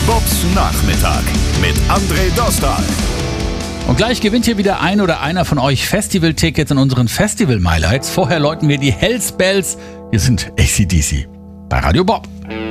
Bobs Nachmittag mit André Dostal. Und gleich gewinnt hier wieder ein oder einer von euch Festival-Tickets in unseren Festival-Highlights. Vorher läuten wir die Hells Bells. Wir sind AC/DC bei Radio Bob.